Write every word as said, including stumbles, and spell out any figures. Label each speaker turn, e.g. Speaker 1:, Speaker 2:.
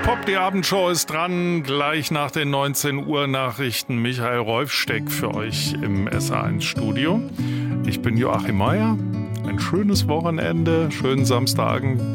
Speaker 1: Pop, die Abendshow ist dran. Gleich nach den neunzehn Uhr Nachrichten Michael Rolfsteck für euch im S A eins Studio. Ich bin Joachim Meier. Ein schönes Wochenende, schönen Samstagen.